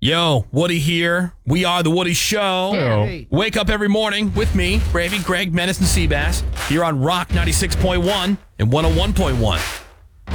Yo, Woody here. We are The Woody Show. Hey. Wake up every morning with me, Bravey, Greg, Menace, and Seabass here on Rock 96.1 and 101.1.